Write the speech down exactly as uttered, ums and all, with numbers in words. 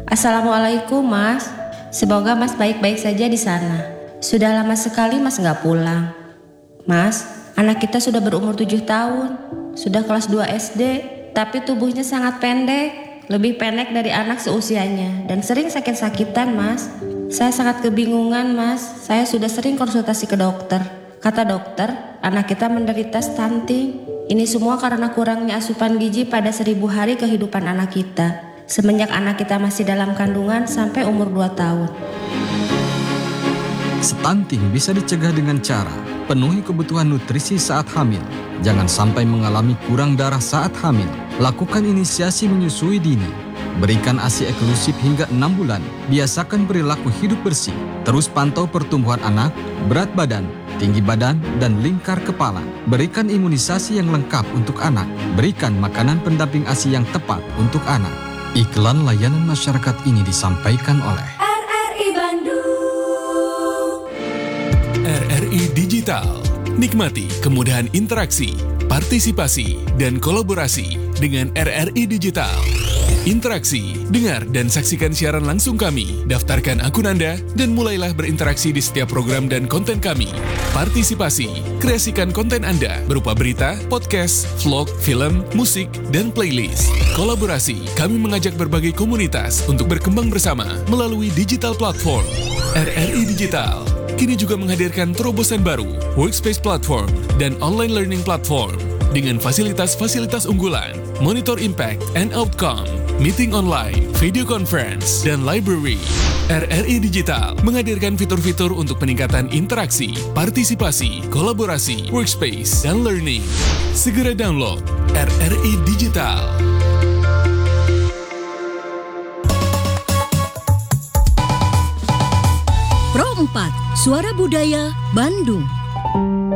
Assalamualaikum Mas, semoga Mas baik-baik saja di sana. Sudah lama sekali Mas nggak pulang. Mas, anak kita sudah berumur tujuh tahun, sudah kelas dua S D, tapi tubuhnya sangat pendek, lebih pendek dari anak seusianya, dan sering sakit-sakitan Mas. Saya sangat kebingungan Mas, saya sudah sering konsultasi ke dokter. Kata dokter, anak kita menderita stunting. Ini semua karena kurangnya asupan gizi pada seribu hari kehidupan anak kita. Semenjak anak kita masih dalam kandungan sampai umur dua tahun. Stunting bisa dicegah dengan cara penuhi kebutuhan nutrisi saat hamil. Jangan sampai mengalami kurang darah saat hamil. Lakukan inisiasi menyusui dini. Berikan A S I eksklusif hingga enam bulan. Biasakan perilaku hidup bersih. Terus pantau pertumbuhan anak, berat badan, tinggi badan, dan lingkar kepala. Berikan imunisasi yang lengkap untuk anak. Berikan makanan pendamping A S I yang tepat untuk anak. Iklan layanan masyarakat ini disampaikan oleh R R I Bandung. R R I Digital. Nikmati kemudahan interaksi, partisipasi, dan kolaborasi dengan R R I Digital. Interaksi, dengar dan saksikan siaran langsung kami, daftarkan akun Anda, dan mulailah berinteraksi di setiap program dan konten kami. Partisipasi, kreasikan konten Anda berupa berita, podcast, vlog, film, musik, dan playlist. Kolaborasi, kami mengajak berbagai komunitas untuk berkembang bersama melalui digital platform. R R I Digital kini juga menghadirkan terobosan baru, workspace platform, dan online learning platform dengan fasilitas-fasilitas unggulan, monitor impact and outcome, meeting online, video conference, dan library. R R I Digital menghadirkan fitur-fitur untuk peningkatan interaksi, partisipasi, kolaborasi, workspace, dan learning. Segera download R R I Digital. Pro empat, Suara Budaya Bandung.